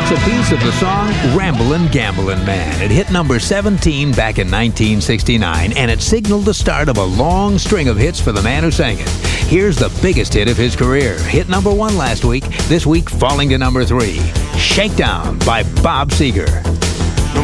It's a piece of the song Ramblin' Gamblin' Man. It hit number 17 back in 1969, and it signaled the start of a long string of hits for the man who sang it. Here's the biggest hit of his career. Hit number 1 last week, this week falling to number 3. Shakedown by Bob Seger.